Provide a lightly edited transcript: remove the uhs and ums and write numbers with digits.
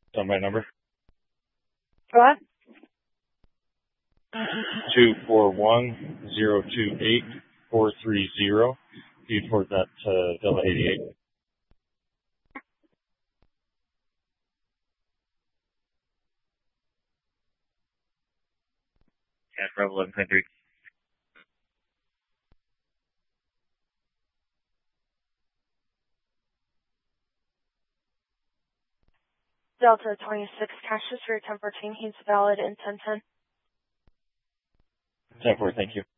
On my number? Go ahead. 241-028-430. You report that to Villa 88. Yeah, Bravo 11.3. Delta 26, caches for 1014. He's valid in 1010. 10-4, thank you.